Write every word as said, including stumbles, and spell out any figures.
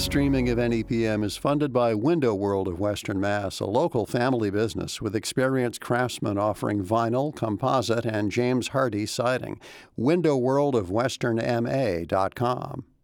streaming of N E P M is funded by Window World of Western Mass, a local family business with experienced craftsmen offering vinyl, composite, and James Hardie siding. window world of western m a dot com.